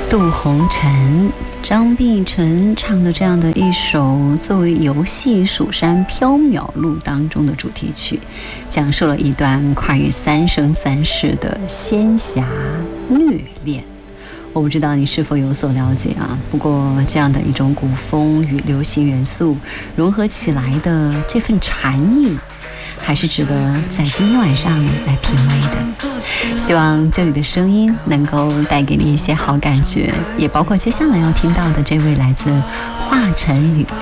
杜红尘、张碧晨唱的这样的一首作为游戏《蜀山缥缈录》当中的主题曲，讲述了一段跨越3生3世的仙侠虐恋。我不知道你是否有所了解啊？不过这样的一种古风与流行元素融合起来的这份禅意，还是值得在今天晚上来品味的。希望这里的声音能够带给你一些好感觉，也包括接下来要听到的这位来自华晨宇